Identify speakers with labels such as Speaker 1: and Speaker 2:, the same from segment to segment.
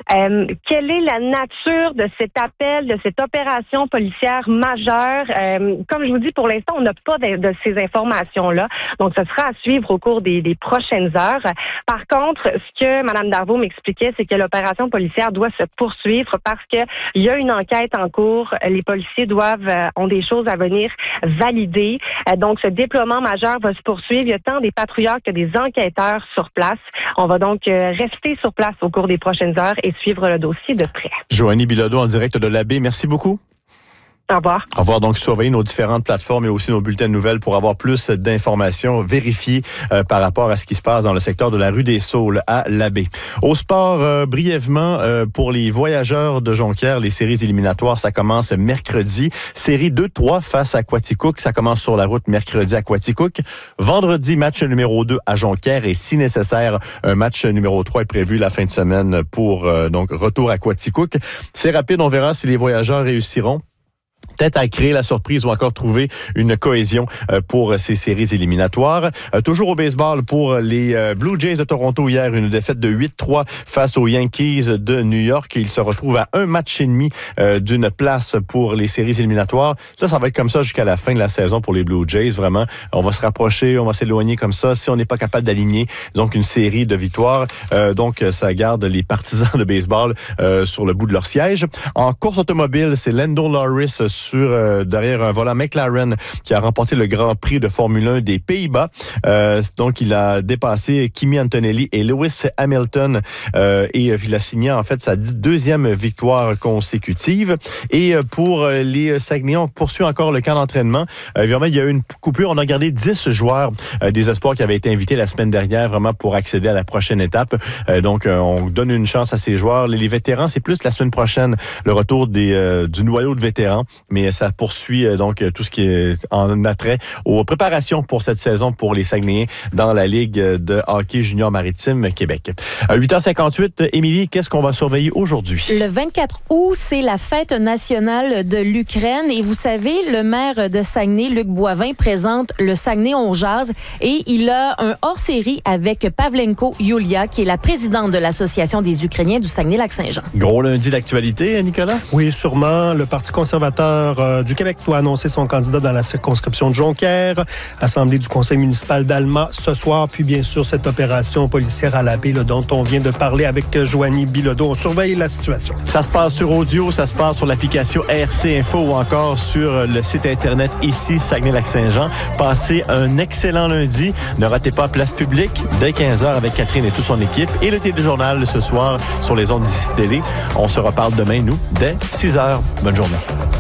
Speaker 1: Quelle est la nature de cet appel, de cette opération policière majeure? Comme je vous dis, pour l'instant, on n'a pas de ces informations-là. Donc, ce sera à suivre au cours des prochaines heures. Par contre, ce que Mme Darvaux m'expliquait, c'est que l'opération policière doit se poursuivre parce que il y a une enquête en cours. Les policiers ont des choses à venir valider. Donc, ce déploiement majeur va se poursuivre. Il y a tant des patrouilleurs que des enquêteurs sur place. On va donc rester sur place au cours des prochaines heures et suivre le dossier de près.
Speaker 2: Joanie Bilodeau en direct de l'Abbé. Merci beaucoup.
Speaker 1: Au revoir.
Speaker 2: Au revoir. Donc, surveiller nos différentes plateformes et aussi nos bulletins de nouvelles pour avoir plus d'informations vérifiées par rapport à ce qui se passe dans le secteur de la rue des Saules à l'Abbé. Au sport, brièvement, pour les voyageurs de Jonquière, les séries éliminatoires, ça commence mercredi. Série 2-3 face à Quaticook. Ça commence sur la route mercredi à Quaticook. Vendredi, match numéro 2 à Jonquière et si nécessaire, un match numéro 3 est prévu la fin de semaine pour donc retour à Quaticook. C'est rapide, on verra si les voyageurs réussiront. Peut-être à créer la surprise ou encore trouver une cohésion pour ces séries éliminatoires. Toujours au baseball pour les Blue Jays de Toronto hier, une défaite de 8-3 face aux Yankees de New York. Ils se retrouvent à un match et demi d'une place pour les séries éliminatoires. Ça va être comme ça jusqu'à la fin de la saison pour les Blue Jays. Vraiment, on va se rapprocher, on va s'éloigner comme ça si on n'est pas capable d'aligner donc une série de victoires. Donc, ça garde les partisans de baseball sur le bout de leur siège. En course automobile, c'est Lando Norris derrière un volant McLaren qui a remporté le Grand Prix de Formule 1 des Pays-Bas. Donc, il a dépassé Kimi Antonelli et Lewis Hamilton et il a signé en fait sa deuxième victoire consécutive. Et pour les Saguenay, on poursuit encore le camp d'entraînement. Évidemment, il y a eu une coupure. On a gardé 10 joueurs des espoirs qui avaient été invités la semaine dernière vraiment pour accéder à la prochaine étape. Donc, on donne une chance à ces joueurs. Les vétérans, c'est plus la semaine prochaine le retour du noyau de vétérans. Mais ça poursuit donc tout ce qui est en attrait aux préparations pour cette saison pour les Saguenayens dans la Ligue de hockey junior maritime Québec. À 8h58, Émilie, qu'est-ce qu'on va surveiller aujourd'hui?
Speaker 3: Le 24 août, c'est la fête nationale de l'Ukraine. Et vous savez, le maire de Saguenay, Luc Boivin, présente le Saguenay on jase et il a un hors-série avec Pavlenko Yulia, qui est la présidente de l'Association des Ukrainiens du Saguenay-Lac-Saint-Jean.
Speaker 2: Gros lundi d'actualité, Nicolas?
Speaker 4: Oui, sûrement. Le Parti conservateur du Québec doit annoncer son candidat dans la circonscription de Jonquière. Assemblée du conseil municipal d'Alma ce soir. Puis bien sûr, cette opération policière à l'Abbé dont on vient de parler avec Joanie Bilodeau. On surveille la situation.
Speaker 2: Ça se passe sur audio, ça se passe sur l'application RC Info ou encore sur le site Internet ici, Saguenay-Lac-Saint-Jean. Passez un excellent lundi. Ne ratez pas Place Publique dès 15h avec Catherine et toute son équipe. Et le téléjournal ce soir sur les ondes d'ici télé. On se reparle demain, nous, dès 6h. Bonne journée.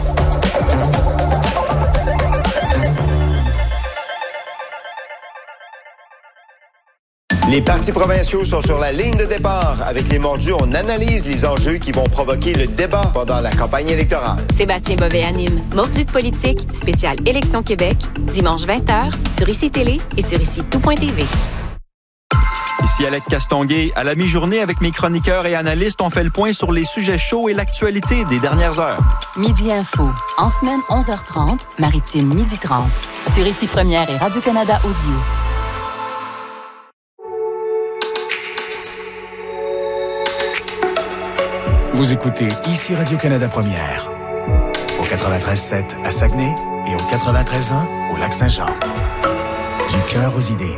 Speaker 5: Les partis provinciaux sont sur la ligne de départ. Avec les mordus, on analyse les enjeux qui vont provoquer le débat pendant la campagne électorale.
Speaker 6: Sébastien Bovet anime Mordus de politique, spécial Élection Québec, dimanche 20h, sur ICI Télé et sur ICI-tout.tv.
Speaker 7: Ici Alec Castonguay. À la mi-journée, avec mes chroniqueurs et analystes, on fait le point sur les sujets chauds et l'actualité des dernières heures.
Speaker 8: Midi Info. En semaine, 11h30, Maritime, 12h30. Sur ICI Première et Radio-Canada Audio.
Speaker 9: Vous écoutez ici Radio-Canada Première, au 93.7 à Saguenay et au 93.1 au Lac-Saint-Jean. Du cœur aux idées.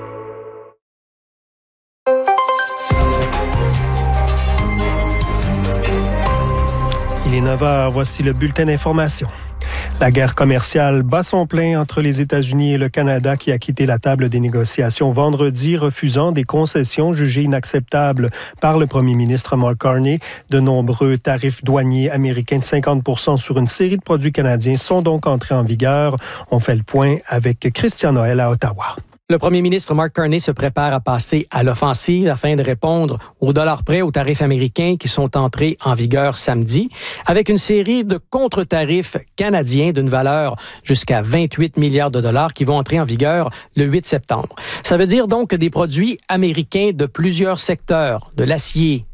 Speaker 4: Il est 9h, voici le bulletin d'information. La guerre commerciale bat son plein entre les États-Unis et le Canada qui a quitté la table des négociations vendredi, refusant des concessions jugées inacceptables par le premier ministre Mark Carney. De nombreux tarifs douaniers américains de 50% sur une série de produits canadiens sont donc entrés en vigueur. On fait le point avec Christian Noël à Ottawa.
Speaker 10: Le premier ministre Mark Carney se prépare à passer à l'offensive afin de répondre au dollar près aux tarifs américains qui sont entrés en vigueur samedi, avec une série de contre-tarifs canadiens d'une valeur jusqu'à 28 milliards de dollars qui vont entrer en vigueur le 8 septembre. Ça veut dire donc que des produits américains de plusieurs secteurs, de l'acier,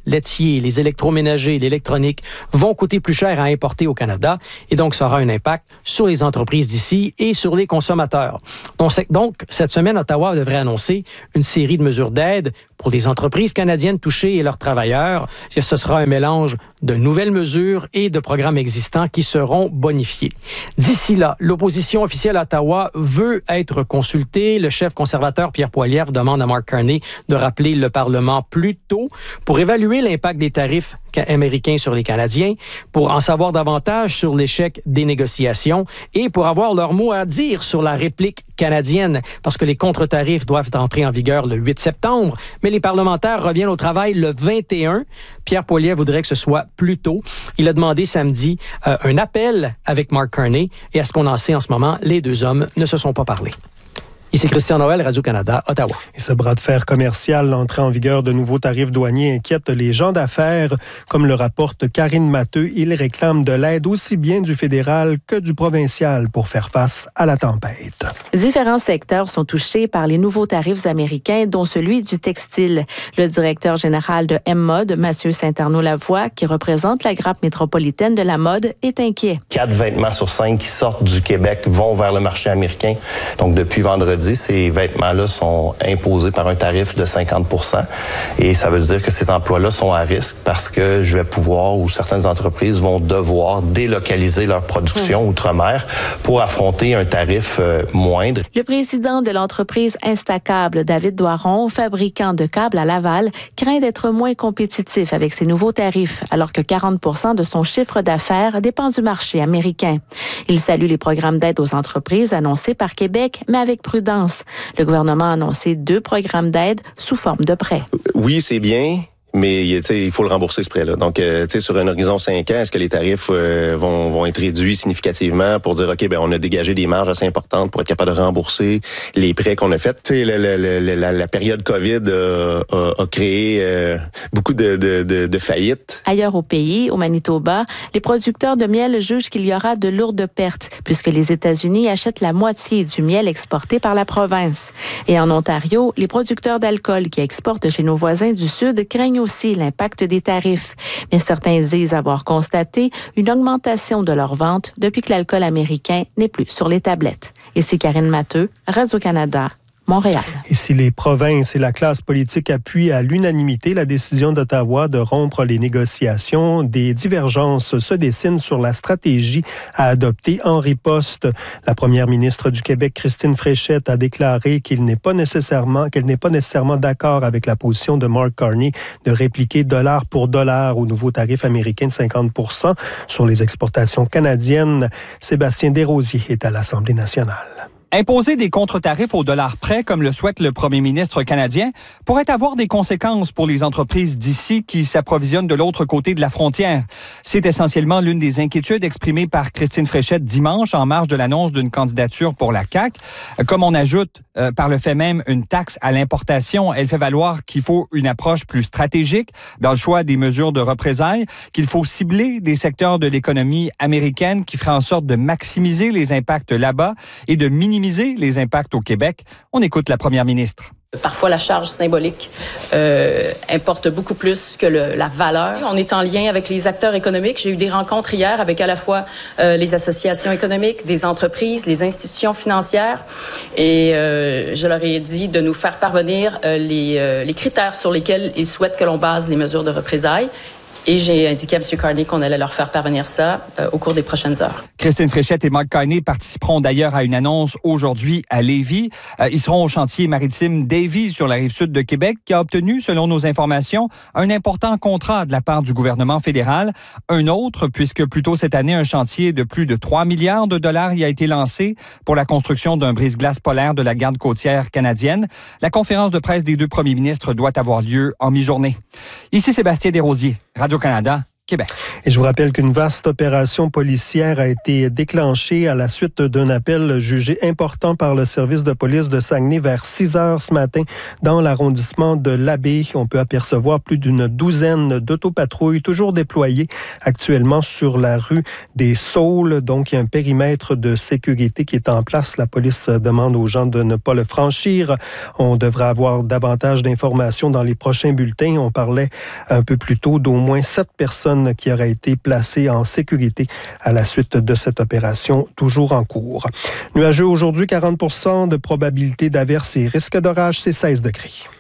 Speaker 10: laitiers, les électroménagers, l'électronique vont coûter plus cher à importer au Canada et donc ça aura un impact sur les entreprises d'ici et sur les consommateurs. Donc, cette semaine, Ottawa devrait annoncer une série de mesures d'aide pour les entreprises canadiennes touchées et leurs travailleurs. Ce sera un mélange de nouvelles mesures et de programmes existants qui seront bonifiés. D'ici là, l'opposition officielle à Ottawa veut être consultée. Le chef conservateur Pierre Poilievre demande à Mark Carney de rappeler le Parlement plus tôt pour évaluer l'impact des tarifs américains sur les Canadiens, pour en savoir davantage sur l'échec des négociations et pour avoir leur mot à dire sur la réplique canadienne, parce que les contre-tarifs doivent entrer en vigueur le 8 septembre, mais les parlementaires reviennent au travail le 21. Pierre Poilievre voudrait que ce soit plus tôt. Il a demandé samedi un appel avec Mark Carney et à ce qu'on en sait en ce moment, les deux hommes ne se sont pas parlé. Ici Christian Noël, Radio-Canada, Ottawa.
Speaker 4: Et ce bras de fer commercial, l'entrée en vigueur de nouveaux tarifs douaniers inquiète les gens d'affaires. Comme le rapporte Karine Matteux, ils réclament de l'aide aussi bien du fédéral que du provincial pour faire face à la tempête.
Speaker 11: Différents secteurs sont touchés par les nouveaux tarifs américains, dont celui du textile. Le directeur général de M-Mode, Mathieu Saint-Arnaud-Lavoie, qui représente la grappe métropolitaine de la mode, est inquiet.
Speaker 12: 4 vêtements sur 5 qui sortent du Québec vont vers le marché américain. Donc, depuis vendredi, ces vêtements-là sont imposés par un tarif de 50 %. Et ça veut dire que ces emplois-là sont à risque parce que je vais pouvoir, ou certaines entreprises vont devoir délocaliser leur production outre-mer pour affronter un tarif moindre.
Speaker 11: Le président de l'entreprise Instacable, David Doiron, fabricant de câbles à Laval, craint d'être moins compétitif avec ces nouveaux tarifs, alors que 40 % de son chiffre d'affaires dépend du marché américain. Il salue les programmes d'aide aux entreprises annoncés par Québec, mais avec prudence. Le gouvernement a annoncé 2 programmes d'aide sous forme de prêts.
Speaker 13: Oui, c'est bien. Mais il faut le rembourser, ce prêt-là. Donc, sur un horizon 5 ans, est-ce que les tarifs vont être réduits significativement pour dire, OK, on a dégagé des marges assez importantes pour être capable de rembourser les prêts qu'on a faits? La période COVID a créé beaucoup de faillites.
Speaker 11: Ailleurs au pays, au Manitoba, les producteurs de miel jugent qu'il y aura de lourdes pertes puisque les États-Unis achètent la moitié du miel exporté par la province. Et en Ontario, les producteurs d'alcool qui exportent chez nos voisins du Sud craignent aussi l'impact des tarifs. Mais certains disent avoir constaté une augmentation de leurs ventes depuis que l'alcool américain n'est plus sur les tablettes. Ici Karine Matteux, Radio-Canada, Montréal.
Speaker 4: Et si les provinces et la classe politique appuient à l'unanimité la décision d'Ottawa de rompre les négociations, des divergences se dessinent sur la stratégie à adopter en riposte. La première ministre du Québec, Christine Fréchette, a déclaré qu'elle n'est pas nécessairement d'accord avec la position de Mark Carney de répliquer dollar pour dollar au nouveau tarif américain de 50 % sur les exportations canadiennes. Sébastien Desrosiers est à l'Assemblée nationale.
Speaker 14: Imposer des contre-tarifs au dollar près, comme le souhaite le premier ministre canadien, pourrait avoir des conséquences pour les entreprises d'ici qui s'approvisionnent de l'autre côté de la frontière. C'est essentiellement l'une des inquiétudes exprimées par Christine Fréchette dimanche en marge de l'annonce d'une candidature pour la CAQ. Comme on ajoute par le fait même une taxe à l'importation, elle fait valoir qu'il faut une approche plus stratégique dans le choix des mesures de représailles, qu'il faut cibler des secteurs de l'économie américaine qui feraient en sorte de maximiser les impacts là-bas et de minimiser les impacts au Québec. On écoute la première ministre.
Speaker 15: Parfois, la charge symbolique importe beaucoup plus que la valeur. On est en lien avec les acteurs économiques. J'ai eu des rencontres hier avec à la fois les associations économiques, des entreprises, les institutions financières. Et je leur ai dit de nous faire parvenir les critères sur lesquels ils souhaitent que l'on base les mesures de représailles. Et j'ai indiqué à M. Carney qu'on allait leur faire parvenir ça au cours des prochaines heures.
Speaker 14: Christine Fréchette et Mark Carney participeront d'ailleurs à une annonce aujourd'hui à Lévis. Ils seront au chantier maritime Davie sur la rive-sud de Québec qui a obtenu, selon nos informations, un important contrat de la part du gouvernement fédéral. Un autre, puisque plus tôt cette année, un chantier de plus de 3 milliards de dollars y a été lancé pour la construction d'un brise-glace polaire de la garde côtière canadienne. La conférence de presse des 2 premiers ministres doit avoir lieu en mi-journée. Ici Sébastien Desrosiers, Radio-Canada, Québec.
Speaker 4: Et je vous rappelle qu'une vaste opération policière a été déclenchée à la suite d'un appel jugé important par le service de police de Saguenay vers 6 heures ce matin dans l'arrondissement de l'Abbé. On peut apercevoir plus d'une douzaine d'autopatrouilles toujours déployées actuellement sur la rue des Saules. Donc, il y a un périmètre de sécurité qui est en place. La police demande aux gens de ne pas le franchir. On devrait avoir davantage d'informations dans les prochains bulletins. On parlait un peu plus tôt d'au moins 7 personnes qui auraient été placées en sécurité à la suite de cette opération toujours en cours. Nuageux aujourd'hui, 40% de probabilité d'averse et risque d'orage, c'est 16 degrés.